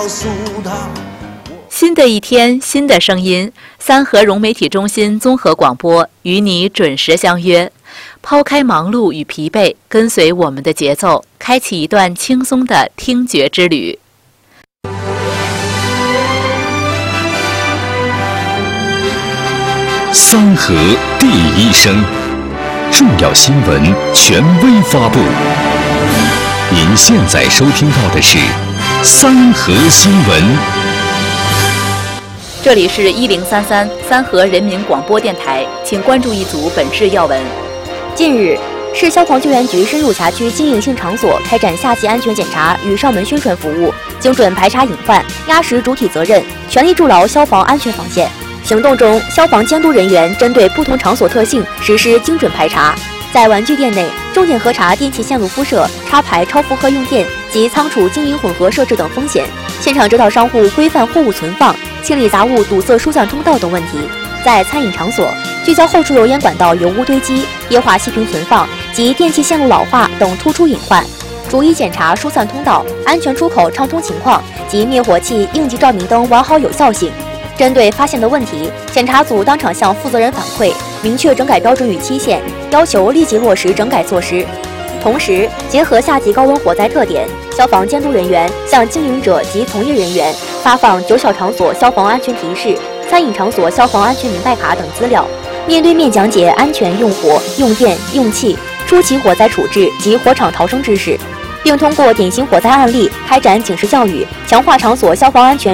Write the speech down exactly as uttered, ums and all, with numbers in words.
新的一天，新的声音，三河融媒体中心综合广播与你准时相约。抛开忙碌与疲惫，跟随我们的节奏，开启一段轻松的听觉之旅。 三河第一声，重要新闻权威发布。您现在收听到的是三河新闻。 这里是一零三三三河人民广播电台，请关注一组本市要闻。 近日，市消防救援局深入辖区经营性场所开展夏季安全检查与上门宣传服务，精准排查隐患，压实主体责任，全力筑牢消防安全防线。行动中，消防监督人员针对不同场所特性实施精准排查，在玩具店内重点核查电气线路铺设、插排超负荷用电及仓储经营混合设置等风险，现场指导商户规范货物存放、清理杂物堵塞疏散通道等问题。在餐饮场所，聚焦后厨油烟管道油污堆积、液化气瓶存放及电气线路老化等突出隐患，逐一检查疏散通道、安全出口畅通情况及灭火器、应急照明灯完好有效性。针对发现的问题，检查组当场向负责人反馈，明确整改标准与期限，要求立即落实整改措施。同时，结合夏季高温火灾特点，消防监督人员向经营者及从业人员发放酒小场所消防安全提示、餐饮场所消防安全明白卡等资料，面对面讲解安全用火、用电、用气、初期火灾处置及火场逃生知识，并通过典型火灾案例开展警示教育，强化场所消防安全